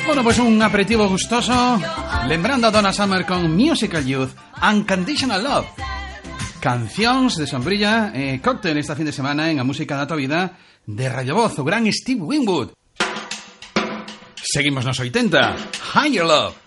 Bueno, pues un aperitivo gustoso, lembrando a Donna Summer con Musical Youth, Unconditional Love. Cancións de sombrilla, cóctel esta fin de semana en a música da tua vida de Radio Voz, o gran Steve Winwood. Seguimos nos 80, Higher Love.